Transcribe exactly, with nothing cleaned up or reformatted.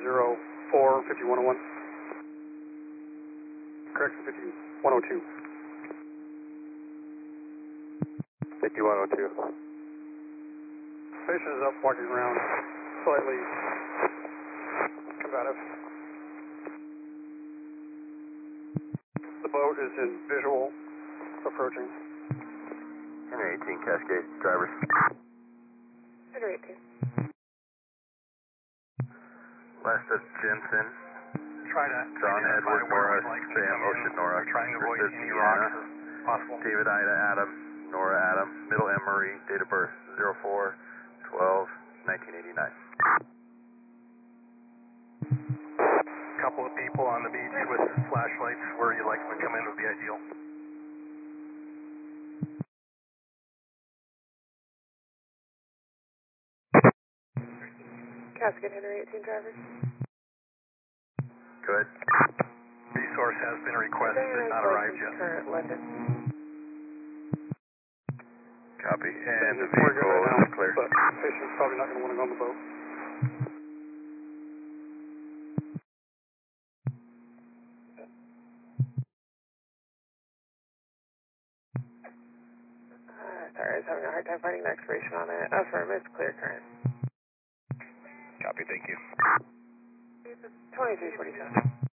zero four, fifty-one oh one. Correction, fifty-one oh two. fifty-one oh two. Patient is up, walking around, slightly combative. The boat is in visual, approaching. Henry eighteen, Cascade, drivers. Henry eighteen. Last of Jensen. Try to John identify Edward where Nora, we'd like to Sam come Ocean in. Nora, We're trying to avoid Christmas any Deanna, rocks as possible. David Ida Adam, Nora Adam, middle M Marie, date of birth zero four twelve nineteen eighty-nine. Couple of people on the beach with flashlights. Where you'd like them to come in would be ideal. Cascade Henry eighteen drivers. Good. Resource has been requested but not arrived yet. Current London. Copy. And the We're good vehicle right now, is clear. but patient's probably not going to want to go on the boat. Uh, sorry, I was having a hard time finding the expiration on it. Affirm, it's clear current. Copy, thank you. twenty-three forty-seven.